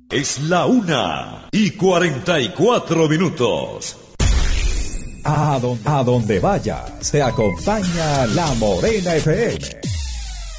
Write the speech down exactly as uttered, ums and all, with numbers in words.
Es la una y cuarenta y cuatro minutos. A donde, a donde vaya, te acompaña La Morena F M.